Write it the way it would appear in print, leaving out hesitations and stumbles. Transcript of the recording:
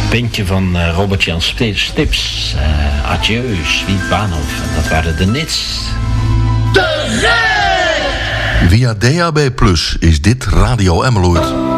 Pintje van Robert-Jan Stips. Adieu, Sweet Baanhof. En dat waren de Nits. Via DAB+ is dit Radio Emmeloord.